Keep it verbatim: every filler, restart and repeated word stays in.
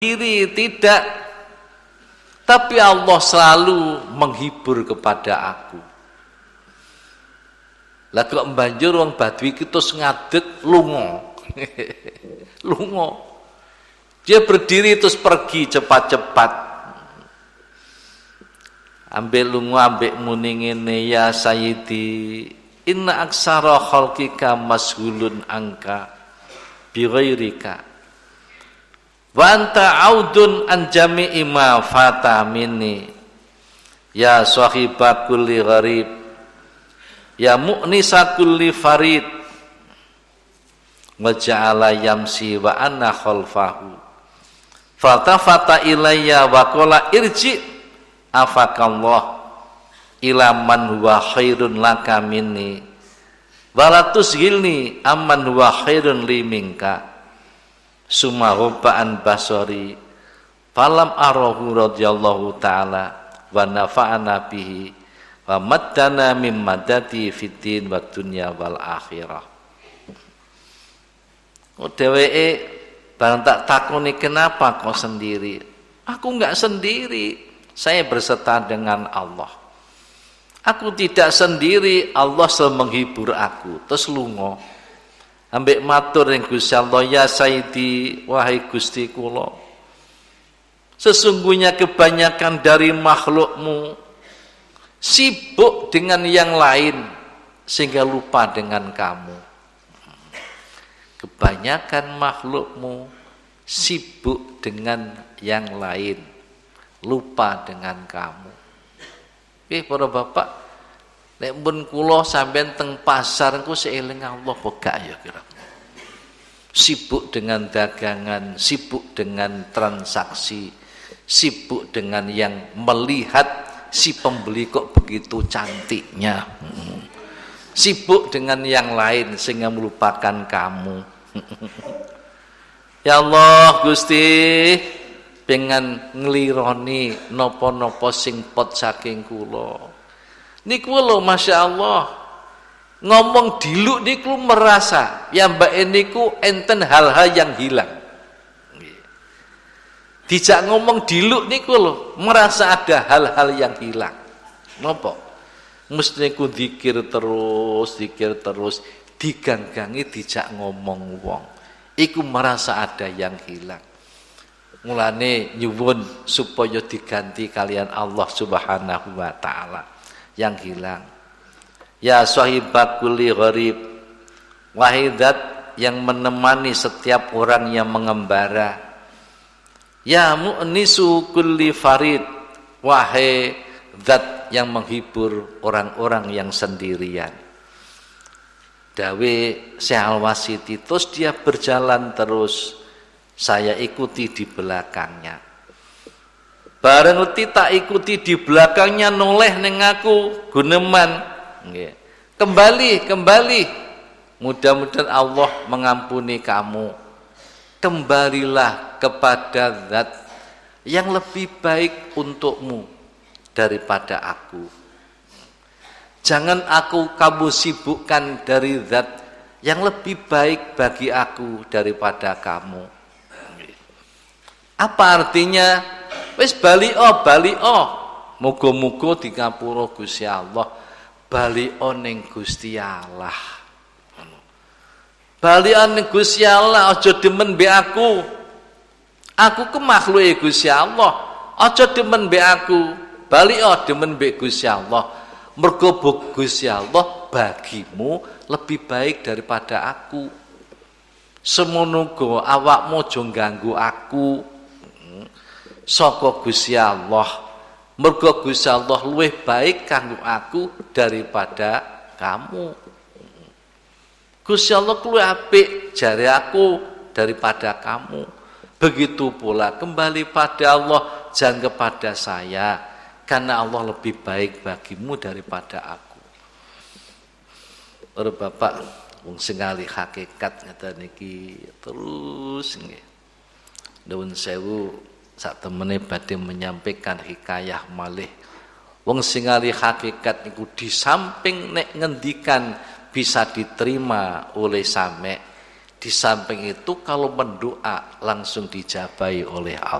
diri, tidak. Tapi Allah selalu menghibur kepada aku. Lah kok banjur wong Badui ki terus ngadeg lunga. Lunga. Dia berdiri terus pergi cepat-cepat. Ambil lunga ambek muni ngene, ya Sayyidi, inna aksara khalqika mashghulun angka bi ghairika. Wa anta audun an jami'i ma fata minni. Ya sahiba kulli gharib, ya mu'nisa kulli farid, wa ja'ala yamsi wa anna khalfahu. Faltafata ilayya wa qala irji afakallah ila man huwa khairun laka minni wa la tushilni amman huwa khairun li minka. Summa hubba'an basari falam arahu radhiyallahu ta'ala wa nafa'ana bihi wa maddana min madati fiddin wa dunya wal akhirah. Oh, dheweke barang tak takoni kenapa kau sendiri? Aku enggak sendiri, saya berserta dengan Allah. Aku tidak sendiri, Allah selalu menghibur aku. Terus lunga ambek matur ning Gusti Allah, ya Sayyidi, wahai Gusti kula, sesungguhnya kebanyakan dari makhlukmu sibuk dengan yang lain sehingga lupa dengan kamu. Kebanyakan makhlukmu sibuk dengan yang lain, lupa dengan kamu. Oke, para bapak, nek pun kula sampean teng pasar engko seeling Allah bogak ya kira. Sibuk dengan dagangan, sibuk dengan transaksi, sibuk dengan yang melihat si pembeli kok begitu cantiknya. Sibuk dengan yang lain sehingga melupakan kamu. Ya Allah Gusti, pengen nglironi napa-napa sing pot saking kula. Niku lho Masya Allah, ngomong diluk niku merasa ya mbak niku enten hal-hal yang hilang. Dijak ngomong diluk niku lho merasa ada hal-hal yang hilang. Napa? Mesti niku zikir terus, zikir terus, diganggangi dijak ngomong wong. Iku merasa ada yang hilang. Mulane nyuwun supaya diganti kalian Allah Subhanahu wa taala yang hilang. Ya sahibak kulli gharib, wahai zat yang menemani setiap orang yang mengembara. Ya mu'nisu kulli farid, wahai zat yang menghibur orang-orang yang sendirian. Dawe Syekh Al-Wasiti, terus dia berjalan terus, saya ikuti di belakangnya. Bareng uti tak ikuti di belakangnya noleh ning aku guneman. Nggih. Kembali, kembali. Mudah-mudahan Allah mengampuni kamu. Kembalilah kepada zat yang lebih baik untukmu daripada aku. Jangan aku kamu sibukkan dari zat yang lebih baik bagi aku daripada kamu. Apa artinya? Wis bali oh, bali oh. Muga-muga di ngapura Gusti Allah. Bali ning Gusti Allah. Bali ning Gusti Allah, aja demen mbek aku. Aku ku makhluke Gusti Allah. Aja demen mbek aku. Bali oh demen mbek Gusti Allah. Mergo Gusti Allah bagimu lebih baik daripada aku. Semono go awakmu aja ganggu aku. Saka Gusti Allah. Mergo Gusti Allah luwih baik kanggo aku daripada kamu. Gusti Allah luwih apik jare aku daripada kamu. Begitu pula kembali pada Allah, jangan kepada saya, karena Allah lebih baik bagimu daripada aku. Ora Bapak wong sing ngali hakikat ngeten niki terus nggih. Nuwun sewu sak temene badhe menyampaikan hikayah malih. Wong sing ngali hakikat niku di samping nek ngendikan bisa diterima oleh same, Di samping itu kalau mendoa langsung dijabai oleh Allah.